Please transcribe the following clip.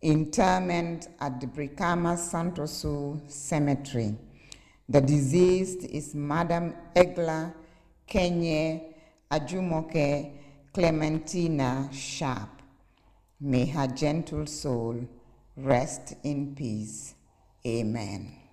Interment at the Brikama Santoso Cemetery. The deceased is Madam Egla Kenye Ajumoke Clementina Sharp. May her gentle soul rest in peace. Amen.